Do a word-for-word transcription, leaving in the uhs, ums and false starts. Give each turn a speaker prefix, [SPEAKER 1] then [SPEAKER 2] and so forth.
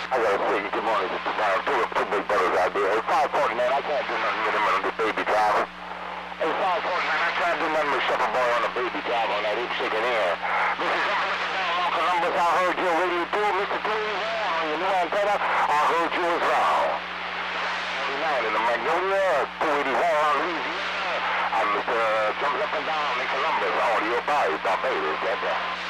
[SPEAKER 1] I gotta say, good morning, Mister Brown. Two, two big brothers out there. Hey, five forty-nine, I can't do nothing with him on the baby driver. Hey, five forty-nine, I can't do nothing with Shepherd Boy on the baby driver on that hip shaking air. Mister John, Mister Brown, on Columbus, I heard your radio too. Mister Tony Brown, on your new antenna, I heard you as well. forty-nine in the Magnolia, two eighty-one on Louisiana. I'm Mister Jumps Up and Down in Columbus, audio by Barbados, that's right.